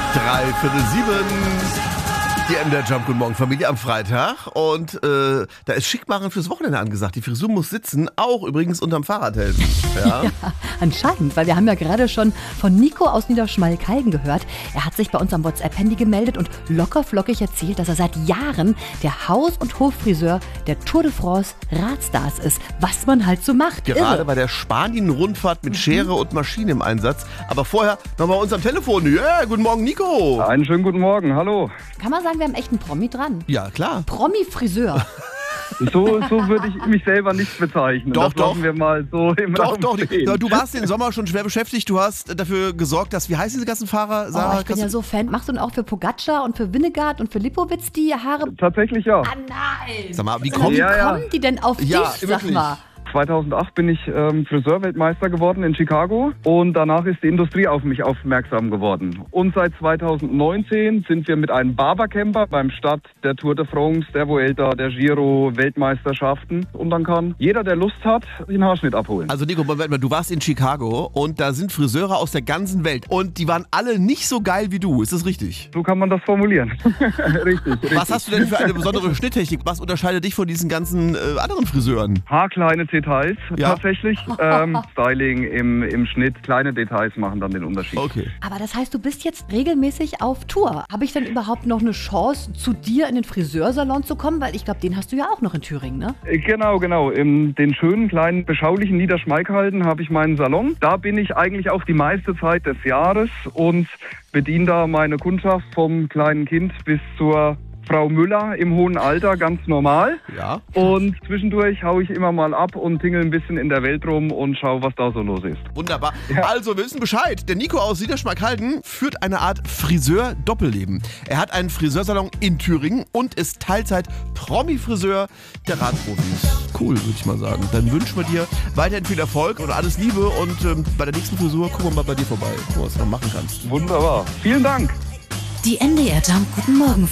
6:03. Die MDR Jump, guten Morgen Familie am Freitag und da ist Schickmachen fürs Wochenende angesagt. Die Frisur muss sitzen, auch übrigens unterm Fahrradhelm. Ja? Ja, anscheinend, weil wir haben ja gerade schon von Nico aus Niederschmalkalden gehört. Er hat sich bei uns am WhatsApp-Handy gemeldet und lockerflockig erzählt, dass er seit Jahren der Haus- und Hoffriseur der Tour de France Radstars ist. Was man halt so macht. Gerade Irre. bei der Spanien-Rundfahrt mit Schere und Maschine im Einsatz. Aber vorher nochmal uns am Telefon. Ja, guten Morgen Nico. Einen schönen guten Morgen, hallo. Kann man sagen, wir haben echt einen Promi dran? Ja, klar. Promi-Friseur. So würde ich mich selber nicht bezeichnen. Doch, das lassen wir mal so im Raum Doch. stehen. Du warst den Sommer schon schwer beschäftigt. Du hast dafür gesorgt, dass, wie heißen diese ganzen Fahrer? Sarah, Ich bin ja so Fan. Machst du denn auch für Pogacar und für Wingegaard und für Lipowitz die Haare? Tatsächlich ja. Ah nein! Sag mal, wie Wie kommt kommen die denn auf dich, sag wirklich. mal? 2008 bin ich Friseurweltmeister geworden in Chicago und danach ist die Industrie auf mich aufmerksam geworden. Und seit 2019 sind wir mit einem Barbercamper beim Start der Tour de France, der Vuelta, der Giro, Weltmeisterschaften. Und dann kann jeder, der Lust hat, sich einen Haarschnitt abholen. Also Nico, Moment mal, du warst in Chicago und da sind Friseure aus der ganzen Welt und die waren alle nicht so geil wie du, ist das richtig? So kann man das formuliern. Richtig. Was hast du denn für eine besondere Schnitttechnik? Was unterscheidet dich von diesen ganzen anderen Friseuren? Haarkleine Details Ja. tatsächlich. Styling im Schnitt, kleine Details machen dann den Unterschied. Okay. Aber das heißt, du bist jetzt regelmäßig auf Tour. Habe ich denn überhaupt noch eine Chance, zu dir in den Friseursalon zu kommen? Weil ich glaube, den hast du ja auch noch in Thüringen, ne? Genau. In den schönen, kleinen, beschaulichen Niederschmalkalden habe ich meinen Salon. Da bin ich eigentlich auch die meiste Zeit des Jahres und bediene da meine Kundschaft vom kleinen Kind bis zur Frau Müller im hohen Alter, ganz normal. Ja. Und zwischendurch haue ich immer mal ab und tingel ein bisschen in der Welt rum und schaue, was da so los ist. Wunderbar. Also, wir wissen Bescheid. Der Nico aus Niederschmalkalden führt eine Art Friseur-Doppelleben. Er hat einen Friseursalon in Thüringen und ist Teilzeit-Promi-Friseur der Radprofis. Cool, würde ich mal sagen. Dann wünschen wir dir weiterhin viel Erfolg und alles Liebe und bei der nächsten Frisur gucken wir mal bei dir vorbei, was du noch machen kannst. Wunderbar. Vielen Dank. Die MDR Jump, guten Morgen.